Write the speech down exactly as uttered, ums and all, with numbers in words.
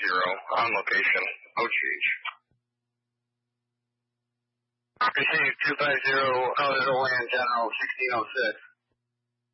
zero on location. O G H. Receive two five zero, Colorado Land General sixteen oh six.